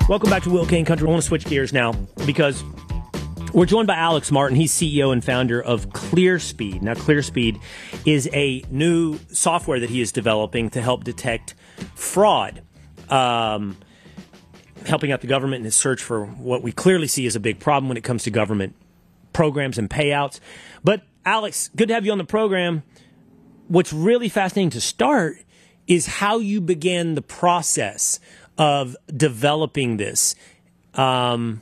Welcome back to Will Kane Country. I want to switch gears now because we're joined by Alex Martin. He's CEO and founder of ClearSpeed. Now, ClearSpeed is a new software that he is developing to help detect fraud, helping out the government in its search for what we clearly see as a big problem when it comes to government programs and payouts. But, Alex, good to have you on the program. What's really fascinating to start is how you began the process of developing this. And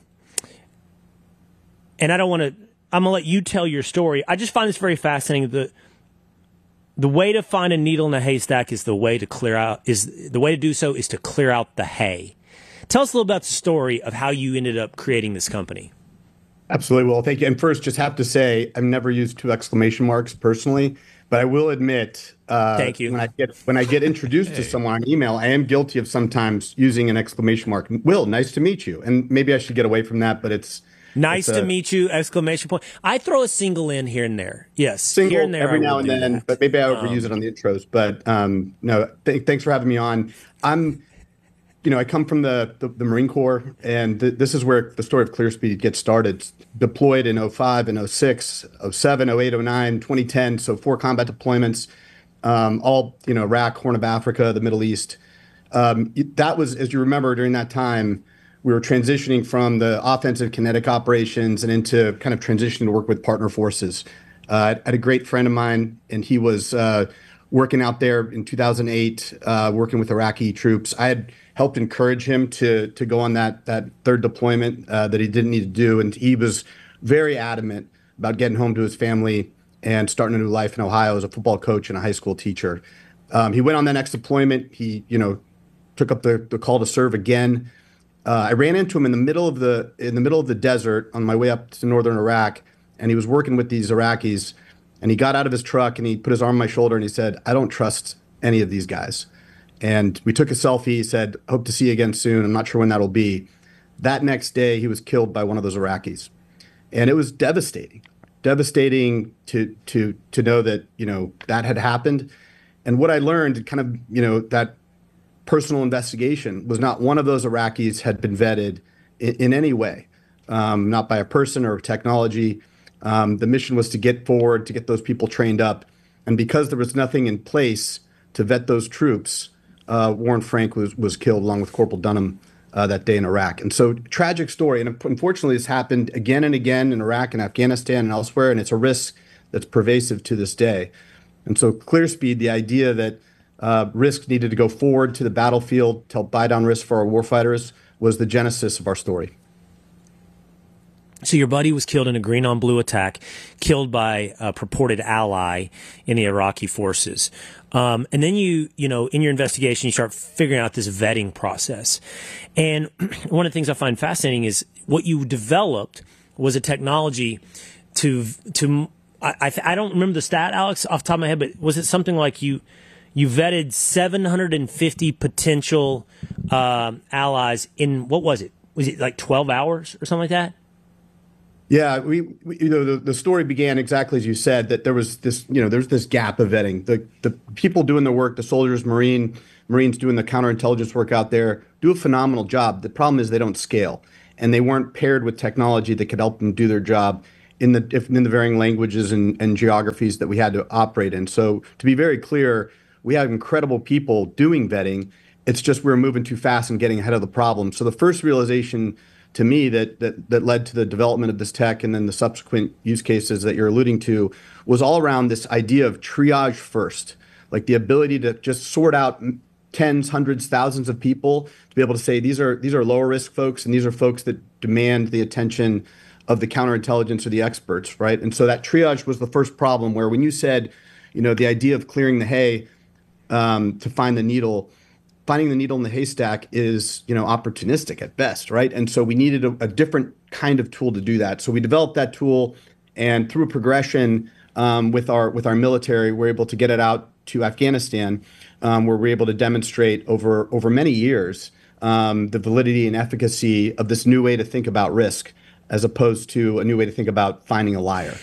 I don't want to, I'm going to let you tell your story. I just find this very fascinating. The way to find a needle in a haystack is the way to do so is to clear out the hay. Tell us a little about the story of how you ended up creating this company. Absolutely. Well, thank you. And first, just have to say, I've never used 2 exclamation marks personally, but I will admit, thank you. When I get introduced to someone on email, I am guilty of sometimes using an exclamation mark. Will, nice to meet you. And maybe I should get away from that, but it's nice to meet you! Exclamation point. I throw a single in here and there. Yes, single here and there every now and then, but maybe I overuse it on the intros. But no, thanks for having me on. I come from the Marine Corps, and this is where the story of ClearSpeed gets started. Deployed in 05 and 06, 07, 08, 09, 2010, so 4 combat deployments, all, Iraq, Horn of Africa, the Middle East. That was, as you remember, during that time, we were transitioning from the offensive kinetic operations and into kind of transitioning to work with partner forces. I had a great friend of mine, and he was working out there in 2008, working with Iraqi troops. I had helped encourage him to go on that third deployment that he didn't need to do. And he was very adamant about getting home to his family and starting a new life in Ohio as a football coach and a high school teacher. He went on that next deployment. He, took up the call to serve again. I ran into him in the middle of the desert on my way up to northern Iraq, and he was working with these Iraqis. And he got out of his truck and he put his arm on my shoulder and he said, "I don't trust any of these guys." And we took a selfie. He said, "Hope to see you again soon. I'm not sure when that'll be." That next day, he was killed by one of those Iraqis. And it was devastating to know that, that had happened. And what I learned kind of, that personal investigation was not one of those Iraqis had been vetted in any way, not by a person or technology. The mission was to get forward, to get those people trained up. And because there was nothing in place to vet those troops, Warren Frank was killed along with Corporal Dunham that day in Iraq. And so, tragic story. And unfortunately, this happened again and again in Iraq and Afghanistan and elsewhere. And it's a risk that's pervasive to this day. And so, ClearSpeed, the idea that risk needed to go forward to the battlefield to help buy down risk for our warfighters was the genesis of our story. So your buddy was killed in a green on blue attack, killed by a purported ally in the Iraqi forces. And then in your investigation, you start figuring out this vetting process. And one of the things I find fascinating is what you developed was a technology I don't remember the stat, Alex, off the top of my head, but was it something like you vetted 750 potential allies in, what was it? Was it like 12 hours or something like that? Yeah, the story began exactly as you said, that there was this, there's this gap of vetting. The people doing the work, the soldiers, Marines doing the counterintelligence work out there, do a phenomenal job. The problem is they don't scale, and they weren't paired with technology that could help them do their job in the varying languages and geographies that we had to operate in. So to be very clear, we have incredible people doing vetting. It's just we're moving too fast and getting ahead of the problem. So the first realization to me that led to the development of this tech and then the subsequent use cases that you're alluding to was all around this idea of triage first, like the ability to just sort out tens, hundreds, thousands of people to be able to say these are lower risk folks and these are folks that demand the attention of the counterintelligence or the experts, right? And so that triage was the first problem where when you said, the idea of clearing the hay to find the needle, finding the needle in the haystack is, opportunistic at best, right? And so we needed a different kind of tool to do that. So we developed that tool, and through progression with our military, we're able to get it out to Afghanistan, where we're able to demonstrate over many years the validity and efficacy of this new way to think about risk, as opposed to a new way to think about finding a liar.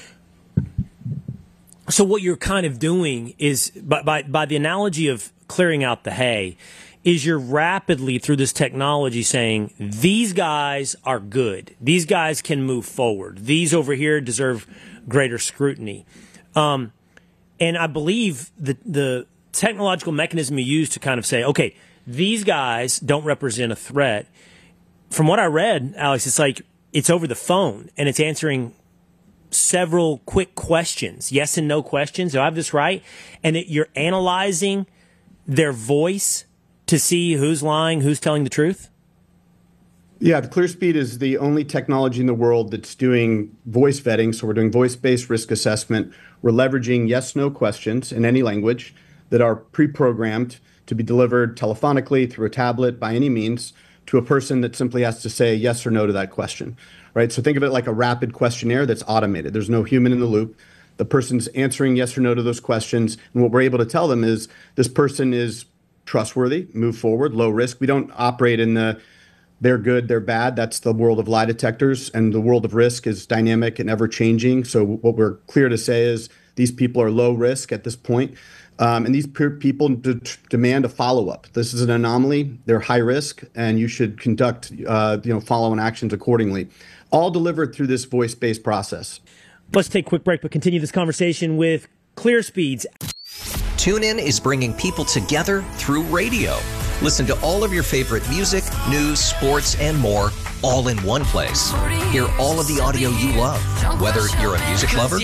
So what you're kind of doing is, by the analogy of clearing out the hay, is you're rapidly through this technology saying these guys are good. These guys can move forward. These over here deserve greater scrutiny. And I believe the technological mechanism you use to kind of say, okay, these guys don't represent a threat. From what I read, Alex, it's like it's over the phone and it's answering several quick questions, yes and no questions. Do I have this right? And you're analyzing their voice to see who's lying, who's telling the truth? Yeah, the ClearSpeed is the only technology in the world that's doing voice vetting. So we're doing voice-based risk assessment. We're leveraging yes-no questions in any language that are pre-programmed to be delivered telephonically through a tablet by any means to a person that simply has to say yes or no to that question, right? So think of it like a rapid questionnaire that's automated. There's no human in the loop. The person's answering yes or no to those questions. And what we're able to tell them is this person is trustworthy, move forward, low risk. We don't operate in the they're good, they're bad. That's the world of lie detectors. And the world of risk is dynamic and ever changing. So what we're clear to say is these people are low risk at this point. And these people demand a follow-up. This is an anomaly. They're high risk, and you should conduct follow-on actions accordingly. All delivered through this voice-based process. Let's take a quick break, but continue this conversation with ClearSpeed's. TuneIn is bringing people together through radio. Listen to all of your favorite music, news, sports, and more, all in one place. Hear all of the audio you love, whether you're a music lover,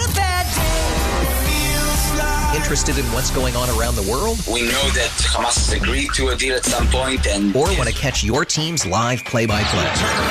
interested in what's going on around the world, we know that Hamas has agreed to a deal at some point, and or want to catch your team's live play-by-play.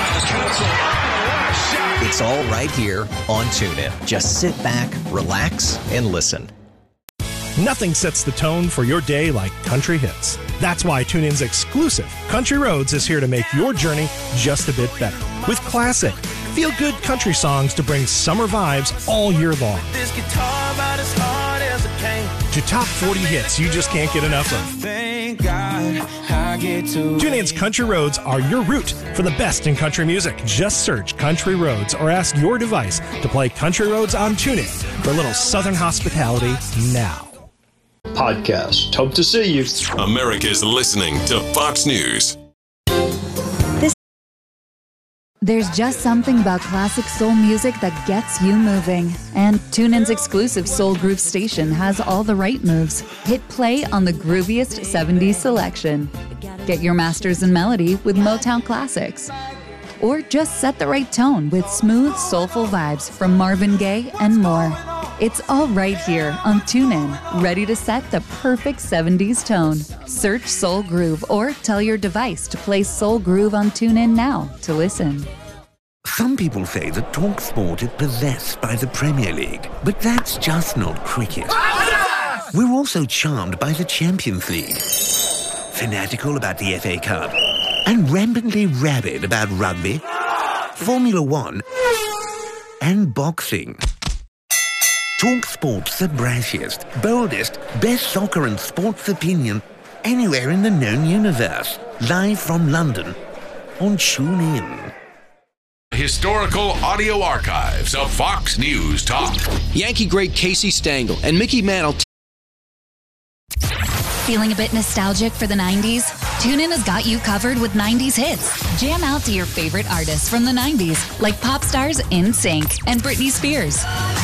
It's all right here on TuneIn. Just sit back, relax, and listen. Nothing sets the tone for your day like country hits. That's why TuneIn's exclusive Country Roads is here to make your journey just a bit better. With classic, feel-good country songs to bring summer vibes all year long. This guitar about as hard as it came. To top 40 hits you just can't get enough of. Thank God I get to TuneIn's Country Roads are your route for the best in country music. Just search Country Roads or ask your device to play Country Roads on TuneIn for a little Southern hospitality now. Podcast. Hope to see you. America's listening to Fox News. There's just something about classic soul music that gets you moving. And TuneIn's exclusive Soul Groove station has all the right moves. Hit play on the grooviest 70s selection. Get your masters in melody with Motown classics. Or just set the right tone with smooth, soulful vibes from Marvin Gaye and more. It's all right here on TuneIn, ready to set the perfect 70s tone. Search Soul Groove or tell your device to play Soul Groove on TuneIn now to listen. Some people say that TalkSport is possessed by the Premier League, but that's just not cricket. We're also charmed by the Champions League, fanatical about the FA Cup, and rampantly rabid about rugby, Formula One, and boxing. TalkSport's the brashiest, boldest, best soccer and sports opinion anywhere in the known universe. Live from London on TuneIn. Historical audio archives of Fox News Talk. Yankee great Casey Stengel and Mickey Mantle. Feeling a bit nostalgic for the 90s? TuneIn has got you covered with 90s hits. Jam out to your favorite artists from the 90s, like pop stars NSYNC and Britney Spears.